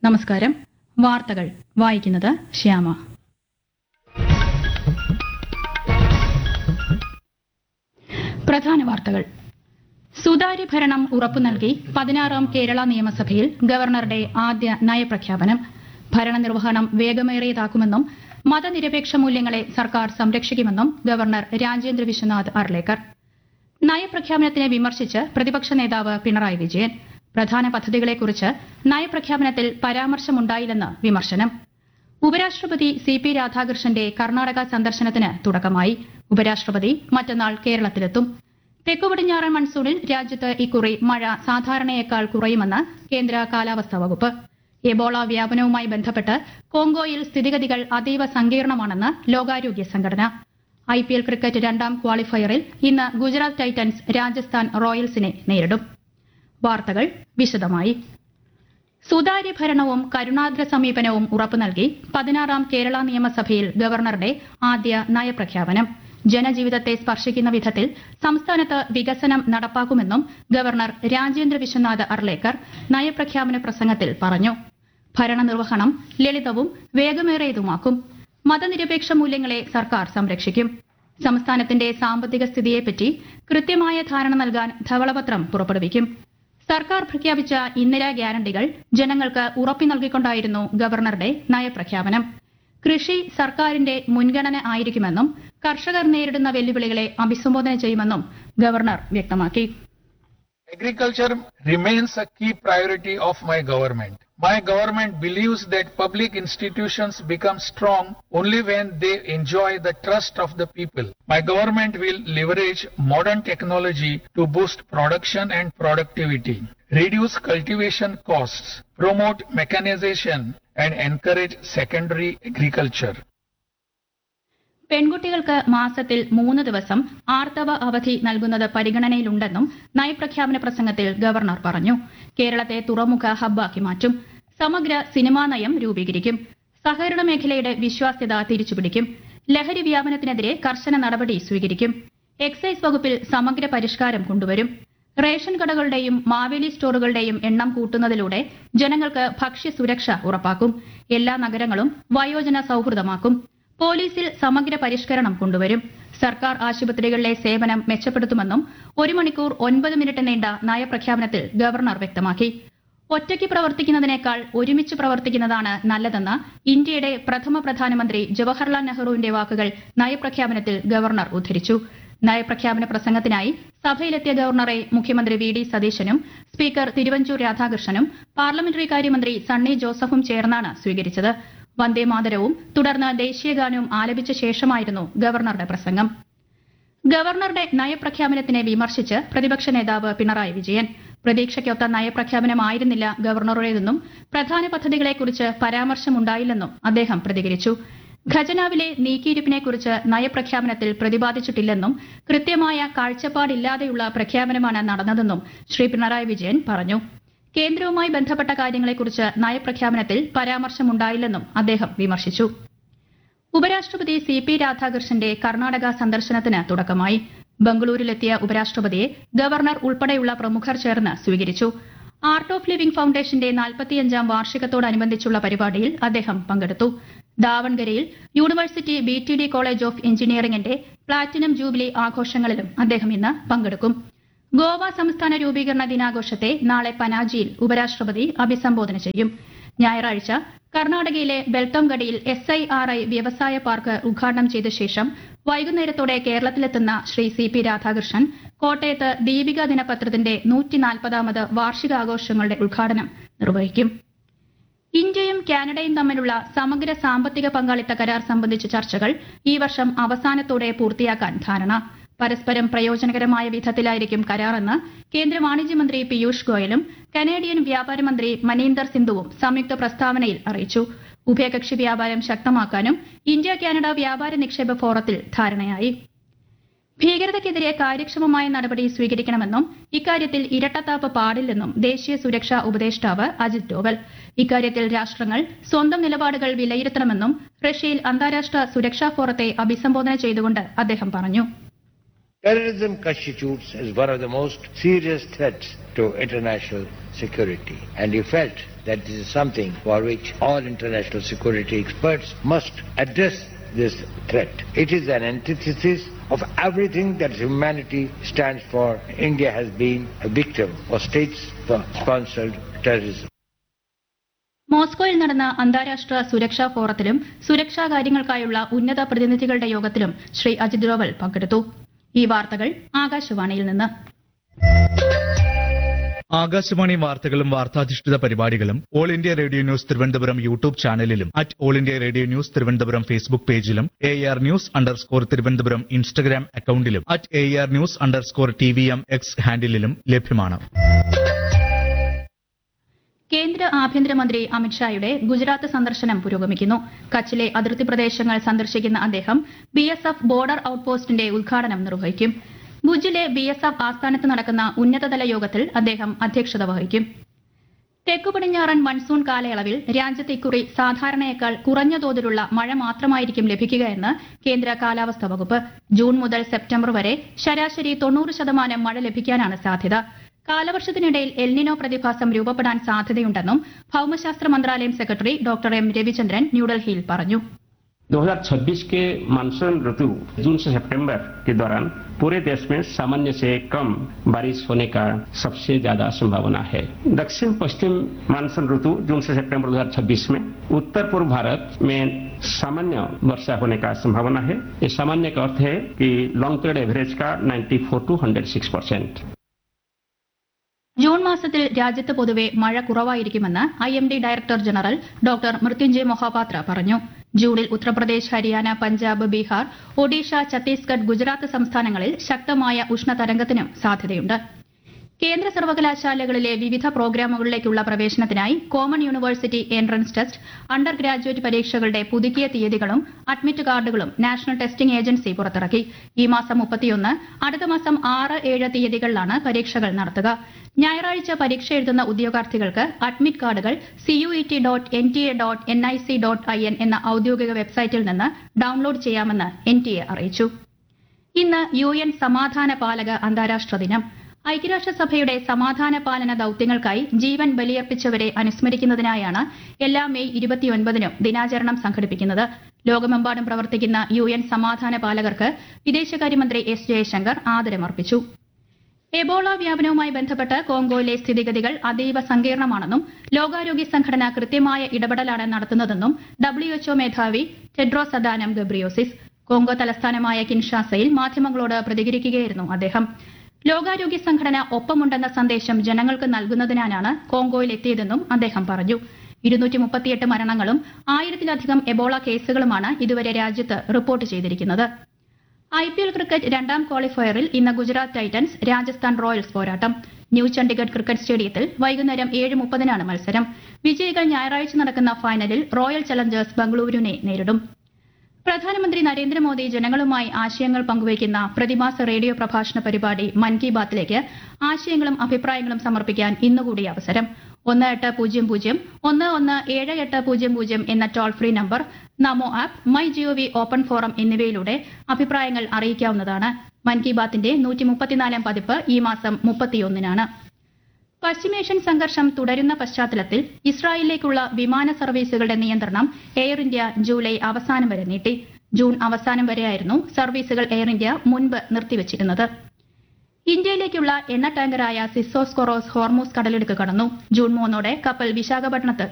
നമസ്കാരം. വാർത്തകൾ വായിക്കുന്നത് ശ്യാമ. പ്രധാന വാർത്തകൾ. സുതാര്യ ഭരണം ഉറപ്പു നൽകി 16ാം കേരള നിയമസഭയിൽ ഗവർണറുടെ ആദ്യ നയപ്രഖ്യാപനം. ഭരണനിർവഹണം വേഗമേറിയതാക്കുമെന്നും മതനിരപേക്ഷ മൂല്യങ്ങളെ സർക്കാർ സംരക്ഷിക്കുമെന്നും ഗവർണർ രാജേന്ദ്ര വിശ്വനാഥ് അർലേക്കർ. നയപ്രഖ്യാപനത്തിനെ വിമർശിച്ച് പ്രതിപക്ഷ നേതാവ് പിണറായി വിജയൻ. പ്രധാന പദ്ധതികളെക്കുറിച്ച് നയപ്രഖ്യാപനത്തിൽ പരാമർശമുണ്ടായില്ലെന്ന് വിമർശനം. ഉപരാഷ്ട്രപതി CP രാധാകൃഷ്ണന്റെ കർണാടക സന്ദർശനത്തിന് തുടക്കമായി. ഉപരാഷ്ട്രപതി മറ്റന്നാൾ കേരളത്തിലെത്തും. തെക്കുപടിഞ്ഞാറൻ മൺസൂണിൽ രാജ്യത്ത് ഇക്കുറി മഴ സാധാരണയേക്കാൾ കുറയുമെന്ന് കേന്ദ്ര കാലാവസ്ഥാ വകുപ്പ്. എബോള വ്യാപനവുമായി ബന്ധപ്പെട്ട് കോങ്കോയിൽ സ്ഥിതിഗതികൾ അതീവ സങ്കീർണമാണെന്ന് ലോകാരോഗ്യ സംഘടന. IPL ക്രിക്കറ്റ് രണ്ടാം ക്വാളിഫയറിൽ ഇന്ന് ഗുജറാത്ത് ടൈറ്റൻസ് രാജസ്ഥാൻ റോയൽസിനെ നേരിടും. വാർത്തകൾ വിശദമായി. സുതാര്യ ഭരണവും കരുണാദ്ര സമീപനവും ഉറപ്പു നൽകി 16ാം കേരള നിയമസഭയിൽ ഗവർണറുടെ ആദ്യ നയപ്രഖ്യാപനം. ജനജീവിതത്തെ സ്പർശിക്കുന്ന വിധത്തിൽ സംസ്ഥാനത്ത് വികസനം നടപ്പാക്കുമെന്നും ഗവർണർ രാജേന്ദ്ര വിശ്വനാഥ് അർലേക്കർ നയപ്രഖ്യാപന പ്രസംഗത്തിൽ പറഞ്ഞു. ഭരണനിർവഹണം ലളിതവും വേഗമേറിയതുമാക്കും. മതനിരപേക്ഷ മൂല്യങ്ങളെ സർക്കാർ സംരക്ഷിക്കും. സംസ്ഥാനത്തിന്റെ സാമ്പത്തിക സ്ഥിതിയെപ്പറ്റി കൃത്യമായ ധാരണ നൽകാൻ ധവളപത്രം പുറപ്പെടുവിക്കും. സർക്കാർ പ്രഖ്യാപിച്ച ഇന്ദിരാ ഗ്യാരണ്ടികൾ ജനങ്ങൾക്ക് ഉറപ്പു നൽകിക്കൊണ്ടായിരുന്നു ഗവർണറുടെ നയപ്രഖ്യാപനം. കൃഷി സർക്കാരിന്റെ മുൻഗണന ആയിരിക്കുമെന്നും കർഷകർ നേരിടുന്ന വെല്ലുവിളികളെ അഭിസംബോധന ചെയ്യുമെന്നും ഗവർണർ വ്യക്തമാക്കി. Agriculture remains a key priority of my government. My government believes that public institutions become strong only when they enjoy the trust of the people. My government will leverage modern technology to boost production and productivity, reduce cultivation costs, promote mechanization, and encourage secondary agriculture. പെൺകുട്ടികൾക്ക് മാസത്തിൽ 3 ദിവസം ആർത്തവ അവധി നൽകുന്നത് പരിഗണനയിലുണ്ടെന്നും നയപ്രഖ്യാപന പ്രസംഗത്തിൽ governor പറഞ്ഞു. കേരളത്തെ തുറമുഖ ഹബ്ബാക്കി മാറ്റും. സമഗ്ര സിനിമാ നയം രൂപീകരിക്കും. സഹകരണ മേഖലയുടെ വിശ്വാസ്യത തിരിച്ചുപിടിക്കും. ലഹരി വ്യാപനത്തിനെതിരെ കർശന നടപടി സ്വീകരിക്കും. എക്സൈസ് വകുപ്പിൽ സമഗ്ര പരിഷ്കാരം കൊണ്ടുവരും. റേഷൻ കടകളുടെയും മാവേലി സ്റ്റോറുകളുടെയും എണ്ണം കൂട്ടുന്നതിലൂടെ ജനങ്ങൾക്ക് ഭക്ഷ്യസുരക്ഷ ഉറപ്പാക്കും. എല്ലാ നഗരങ്ങളും വയോജന സൌഹൃദമാക്കും. പോലീസിൽ സമഗ്ര പരിഷ്കരണം കൊണ്ടുവരും. സർക്കാർ ആശുപത്രികളിലെ സേവനം മെച്ചപ്പെടുത്തുമെന്നും 1 മണിക്കൂർ 9 മിനിറ്റ് നീണ്ട നയപ്രഖ്യാപനത്തിൽ ഗവർണർ വ്യക്തമാക്കി. ഒറ്റയ്ക്ക് പ്രവർത്തിക്കുന്നതിനേക്കാൾ ഒരുമിച്ച് പ്രവർത്തിക്കുന്നതാണ് നല്ലതെന്ന് ഇന്ത്യയുടെ പ്രഥമ പ്രധാനമന്ത്രി ജവഹർലാൽ നെഹ്റുവിന്റെ വാക്കുകൾ നയപ്രഖ്യാപനത്തിൽ ഗവർണർ ഉദ്ധരിച്ചു. നയപ്രഖ്യാപന പ്രസംഗത്തിനായി സഭയിലെത്തിയ ഗവർണറെ മുഖ്യമന്ത്രി VD സതീശനും സ്പീക്കർ തിരുവഞ്ചൂർ രാധാകൃഷ്ണനും പാർലമെന്ററി കാര്യമന്ത്രി സണ്ണി ജോസഫും ചേർന്നാണ് സ്വീകരിച്ചത്. വന്ദേമാതരവും തുടർന്ന് ദേശീയഗാനവും ആലപിച്ച ശേഷമായിരുന്നു ഗവർണറുടെ പ്രസംഗം. ഗവർണറുടെ നയപ്രഖ്യാപനത്തിനെ വിമർശിച്ച് പ്രതിപക്ഷ നേതാവ് പിണറായി വിജയൻ. പ്രതീക്ഷയ്ക്കൊത്ത നയപ്രഖ്യാപനമായിരുന്നില്ല ഗവർണറുടേതെന്നും പ്രധാന പദ്ധതികളെക്കുറിച്ച് പരാമർശമുണ്ടായില്ലെന്നും അദ്ദേഹം പ്രതികരിച്ചു. ഖജനാവിലെ നീക്കിയിരിപ്പിനെക്കുറിച്ച് നയപ്രഖ്യാപനത്തിൽ പ്രതിപാദിച്ചിട്ടില്ലെന്നും കൃത്യമായ കാഴ്ചപ്പാടില്ലാതെയുള്ള പ്രഖ്യാപനമാണ് നടന്നതെന്നും ശ്രീ പിണറായി വിജയൻ പറഞ്ഞു. കേന്ദ്രവുമായി ബന്ധപ്പെട്ട കാര്യങ്ങളെക്കുറിച്ച് നയപ്രഖ്യാപനത്തിൽ പരാമർശമുണ്ടായില്ലെന്നും അദ്ദേഹം വിമർശിച്ചു. ഉപരാഷ്ട്രപതി CP രാധാകൃഷ്ണന്റെ കർണാടക സന്ദർശനത്തിന് തുടക്കമായി. ബംഗളൂരുവിലെത്തിയ ഉപരാഷ്ട്രപതിയെ ഗവർണർ ഉൾപ്പെടെയുള്ള പ്രമുഖർ ചേർന്ന് സ്വീകരിച്ചു. ആർട്ട് ഓഫ് ലിവിംഗ് ഫൌണ്ടേഷന്റെ 45ാം വാർഷികത്തോടനുബന്ധിച്ചുള്ള പരിപാടിയിൽ അദ്ദേഹം പങ്കെടുത്തു. ദാവൺഗരയിൽ യൂണിവേഴ്സിറ്റി BTD കോളേജ് ഓഫ് എഞ്ചിനീയറിംഗിന്റെ പ്ലാറ്റിനം ജൂബിലി ആഘോഷങ്ങളിലും അദ്ദേഹം ഇന്ന് പങ്കെടുക്കും. ഗോവ സംസ്ഥാന രൂപീകരണ ദിനാഘോഷത്തെ നാളെ പനാജിയിൽ ഉപരാഷ്ട്രപതി അഭിസംബോധന ചെയ്യും. ഞായറാഴ്ച കർണാടകയിലെ ബെൽത്തംഗഡിയിൽ SIRI വ്യവസായ പാർക്ക് ഉദ്ഘാടനം ചെയ്ത ശേഷം വൈകുന്നേരത്തോടെ കേരളത്തിലെത്തുന്ന ശ്രീ CP രാധാകൃഷ്ണൻ കോട്ടയത്ത് ദീപിക ദിനപത്രത്തിന്റെ 140ാമത് വാർഷികാഘോഷങ്ങളുടെ ഉദ്ഘാടനം നിർവഹിക്കും. ഇന്ത്യയും കാനഡയും തമ്മിലുള്ള സമഗ്ര സാമ്പത്തിക പങ്കാളിത്ത കരാർ സംബന്ധിച്ച ചർച്ചകൾ ഈ വർഷം അവസാനത്തോടെ പൂർത്തിയാക്കാൻ ധാരണ. പരസ്പരം പ്രയോജനകരമായ വിധത്തിലായിരിക്കും കരാറെന്ന് കേന്ദ്ര വാണിജ്യമന്ത്രി പീയൂഷ് ഗോയലും കനേഡിയൻ വ്യാപാര മന്ത്രി മനീന്ദർ സിന്ധുവും സംയുക്ത പ്രസ്താവനയിൽ അറിയിച്ചു. ഉഭയകക്ഷി വ്യാപാരം ശക്തമാക്കാനും ഇന്ത്യ കാനഡ വ്യാപാര നിക്ഷേപ ഫോറത്തിൽ ധാരണയായി. ഭീകരതയ്ക്കെതിരെ കാര്യക്ഷമമായ നടപടി സ്വീകരിക്കണമെന്നും ഇക്കാര്യത്തിൽ ഇരട്ടത്താപ്പ് പാടില്ലെന്നും ദേശീയ സുരക്ഷാ ഉപദേഷ്ടാവ് അജിത് ഡോവൽ. ഇക്കാര്യത്തിൽ രാഷ്ട്രങ്ങൾ സ്വന്തം നിലപാടുകൾ വിലയിരുത്തണമെന്നും റഷ്യയിൽ അന്താരാഷ്ട്ര സുരക്ഷാ ഫോറത്തെ അഭിസംബോധന ചെയ്തുകൊണ്ട് അദ്ദേഹം പറഞ്ഞു. Terrorism constitutes as one of the most serious threats to international security, and he felt that this is something for which all international security experts must address this threat. It is an antithesis of everything that humanity stands for. India has been a victim of state-sponsored terrorism. മോസ്കോയിൽ നടന്ന അന്താരാഷ്ട്ര സുരക്ഷാ ഫോറത്തിലും സുരക്ഷാ കാര്യങ്ങൾക്കായുള്ള ഉന്നത പ്രതിനിധികളുടെ യോഗത്തിലും ശ്രീ അജിത് ഡോവൽ പങ്കെടുത്തു. ഈ വാർത്തകൾ ആകാശവാണിയിൽ നിന്ന്. ആകാശവാണി വാർത്തകളും വാർത്താധിഷ്ഠിത പരിപാടികളും all India radio news Thiruvananthapuram YouTube ചാനലിലും all India radio news Thiruvananthapuram Facebook പേജിലും AR News_ തിരുവനന്തപുരം ഇൻസ്റ്റഗ്രാം അക്കൌണ്ടിലും AR News_TVM X ഹാൻഡിലും ലഭ്യമാണ്. കേന്ദ്ര ആഭ്യന്തരമന്ത്രി അമിത്ഷായുടെ ഗുജറാത്ത് സന്ദർശനം പുരോഗമിക്കുന്നു. കച്ചിലെ അതിർത്തി പ്രദേശങ്ങൾ സന്ദർശിക്കുന്ന അദ്ദേഹം BSF ബോർഡർ ഔട്ട്പോസ്റ്റിന്റെ ഉദ്ഘാടനം നിർവഹിക്കും. ഭുജിലെ BSF ആസ്ഥാനത്ത് നടക്കുന്ന ഉന്നതതല യോഗത്തിൽ അദ്ദേഹം അധ്യക്ഷത വഹിക്കും. തെക്കുപടിഞ്ഞാറൻ മൺസൂൺ കാലയളവിൽ രാജ്യത്ത് ഇക്കുറി സാധാരണയേക്കാൾ കുറഞ്ഞ തോതിലുള്ള മഴ മാത്രമായിരിക്കും ലഭിക്കുകയെന്ന് കേന്ദ്ര കാലാവസ്ഥാ വകുപ്പ്. ജൂൺ മുതൽ സെപ്റ്റംബർ വരെ ശരാശരി 90% മഴ ലഭിക്കാനാണ് സാധ്യത. കാലവർഷത്തിനിടയിൽ എൽനിനോ പ്രതിഭാസം രൂപപ്പെടാൻ സാധ്യതയുണ്ടെന്നും ഭൌമശാസ്ത്ര മന്ത്രാലയം സെക്രട്ടറി ഡോക്ടർ എം രവിചന്ദ്രൻ ന്യൂഡൽഹിയിൽ പറഞ്ഞു. 2026 के मानसून ऋतु जून से सितंबर के दौरान पूरे देश में सामान्य से कम बारिश होने का सबसे ज्यादा संभावना है. दक्षिण पश्चिम मानसून ऋतु जून से सितंबर 2026 में उत्तर पूर्व भारत में सामान्य वर्षा होने का संभावना है. ये सामान्य का अर्थ है कि लॉन्ग पीरियड एवरेज का 94 to 106%. ജൂൺ മാസത്തിൽ രാജ്യത്ത് പൊതുവെ മഴ കുറവായിരിക്കുമെന്ന് IMD director general doctor Mrutyunjay Mohapatra പറഞ്ഞു. ജൂണിൽ ഉത്തർപ്രദേശ്, ഹരിയാന, പഞ്ചാബ്, ബീഹാർ, ഒഡീഷ, ഛത്തീസ്ഗഡ്, ഗുജറാത്ത് സംസ്ഥാനങ്ങളിൽ ശക്തമായ ഉഷ്ണതരംഗത്തിനും സാധ്യതയുണ്ട്. കേന്ദ്ര സർവകലാശാലകളിലെ വിവിധ പ്രോഗ്രാമുകളിലേക്കുള്ള പ്രവേശനത്തിനായി common university entrance test, under graduate പരീക്ഷകളുടെ പുതുക്കിയ തീയതികളും അഡ്മിറ്റ് കാർഡുകളും നാഷണൽ ടെസ്റ്റിംഗ് ഏജൻസി പുറത്തിറക്കി. ഈ മാസം 31, അടുത്ത മാസം 6, 7 തീയതികളിലാണ് പരീക്ഷകൾ നടത്തുക. ഞായറാഴ്ച പരീക്ഷ എഴുതുന്ന ഉദ്യോഗാർത്ഥികൾക്ക് അഡ്മിറ്റ് കാർഡുകൾ CUET.NTA.nic.in എന്ന ഔദ്യോഗിക വെബ്സൈറ്റിൽ നിന്ന് ഡൌൺലോഡ് ചെയ്യാമെന്ന് NTA അറിയിച്ചു. ഇന്ന് UN സമാധാന പാലക അന്താരാഷ്ട്ര ദിനം. ഐക്യരാഷ്ട്രസഭയുടെ സമാധാന പാലന ദൌത്യങ്ങൾക്കായി ജീവൻ ബലിയർപ്പിച്ചവരെ അനുസ്മരിക്കുന്നതിനായാണ് എല്ലാ മെയ് 29-നും ദിനാചരണം സംഘടിപ്പിക്കുന്നത്. ലോകമെമ്പാടും പ്രവർത്തിക്കുന്ന UN സമാധാന പാലകർക്ക് വിദേശകാര്യമന്ത്രി S ജയശങ്കർ ആദരമർപ്പിച്ചു. എബോള വ്യാപനവുമായി ബന്ധപ്പെട്ട് കോങ്കോയിലെ സ്ഥിതിഗതികൾ അതീവ സങ്കീർണമാണെന്നും ലോകാരോഗ്യ സംഘടന കൃത്യമായ ഇടപെടലാണ് നടത്തുന്നതെന്നും WHO മേധാവി ടെഡ്രോസ് അദാനം ഗബ്രിയോസിസ് കോങ്കോ തലസ്ഥാനമായ കിൻഷാസയിൽ മാധ്യമങ്ങളോട് പ്രതികരിക്കുകയായിരുന്നു അദ്ദേഹം. ലോകാരോഗ്യ സംഘടന ഒപ്പമുണ്ടെന്ന സന്ദേശം ജനങ്ങൾക്ക് നൽകുന്നതിനാണ് കോങ്കോയിൽ എത്തിയതെന്നും അദ്ദേഹം പറഞ്ഞു. 238 മരണങ്ങളും 1000-ലധികം എബോള കേസുകളുമാണ് ഇതുവരെ രാജ്യത്ത് റിപ്പോർട്ട് ചെയ്തിരിക്കുന്നത്. IPL ക്രിക്കറ്റ് രണ്ടാം ക്വാളിഫയറിൽ ഇന്ന് ഗുജറാത്ത് ടൈറ്റൻസ് രാജസ്ഥാൻ റോയൽസ് പോരാട്ടം. ന്യൂ ചണ്ഡിഗഡ് ക്രിക്കറ്റ് സ്റ്റേഡിയത്തിൽ വൈകുന്നേരം 7:30-നാണ് മത്സരം. വിജയികൾ ഞായറാഴ്ച നടക്കുന്ന ഫൈനലിൽ റോയൽ ചലഞ്ചേഴ്സ് ബംഗളൂരുവിനെ നേരിടും. പ്രധാനമന്ത്രി നരേന്ദ്രമോദി ജനങ്ങളുമായി ആശയങ്ങൾ പങ്കുവയ്ക്കുന്ന പ്രതിമാസ റേഡിയോ പ്രഭാഷണ പരിപാടി മൻ കി ബാത്തിലേക്ക് ആശയങ്ങളും അഭിപ്രായങ്ങളും സമർപ്പിക്കാൻ ഇന്നുകൂടി അവസരം. 1800-117800 എന്ന ടോൾ ഫ്രീ നമ്പർ, നമോ ആപ്പ്, MyGov ഓപ്പൺ ഫോറം എന്നിവയിലൂടെ അഭിപ്രായങ്ങൾ അറിയിക്കാവുന്നതാണ്. മൻ കി ബാത്തിന്റെ 134-ാം പതിപ്പ് ഈ മാസം 31-നാണ്. പശ്ചിമേഷ്യൻ സംഘർഷം തുടരുന്ന പശ്ചാത്തലത്തിൽ ഇസ്രായേലിലേക്കുള്ള വിമാന സർവീസുകളുടെ നിയന്ത്രണം എയർ ഇന്ത്യ ജൂലൈ അവസാനം വരെ നീട്ടി. ജൂൺ അവസാനം വരെയായിരുന്നു സർവീസുകൾ എയർ ഇന്ത്യ മുൻപ് നിർത്തിവച്ചിരുന്നത്. ഇന്ത്യയിലേക്കുള്ള എണ്ണ ടാങ്കറായ സിസോസ്കൊറോസ് ഹോർമൂസ് കടലിടുക്ക് കടന്നു. ജൂൺ 3-ഓടെ കപ്പൽ വിശാഖപട്ടണത്ത്